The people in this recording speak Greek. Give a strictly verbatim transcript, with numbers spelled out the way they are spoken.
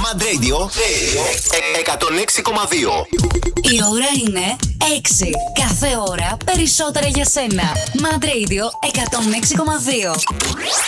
Mad Radio εκατόν έξι κόμμα δύο. Η ώρα είναι έξι. Κάθε ώρα περισσότερα για σένα. Mad Radio εκατόν έξι κόμμα δύο.